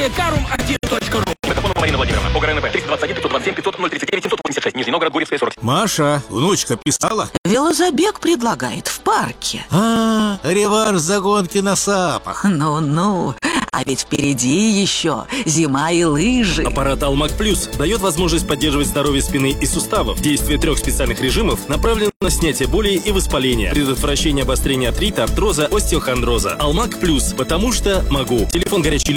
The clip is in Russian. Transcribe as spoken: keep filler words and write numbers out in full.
карум один точка ру. Мегафон Марина Владимировна. ОГРНП триста двадцать один пятьсот двадцать семь пятьсот ноль тридцать девять семьсот восемьдесят шесть. Нижний Новгород, Гурьевская, сорок. Маша, внучка писала? Велозабег предлагает в парке. А, реванш за гонки на сапах. Ну-ну, а ведь впереди еще зима и лыжи. Аппарат Алмак Плюс дает возможность поддерживать здоровье спины и суставов. Действие трех специальных режимов направлено на снятие боли и воспаления, предотвращение обострения артрита, артроза, остеохондроза. Алмак Плюс, потому что могу. Телефон горячей